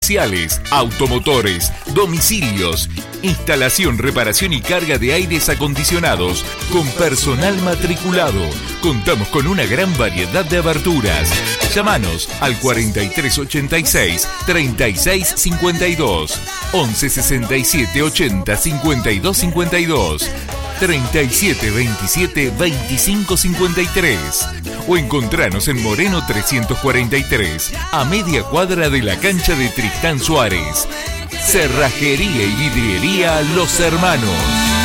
comerciales, automotores, domicilios, instalación, reparación y carga de aires acondicionados con personal matriculado. Contamos con una gran variedad de aberturas. Llámanos al 4386 3652, 1167 80 52 52, 3727 2553 o encontranos en Moreno 343, a media cuadra de la cancha de Tristán Suárez. Cerrajería y vidriería Los Hermanos.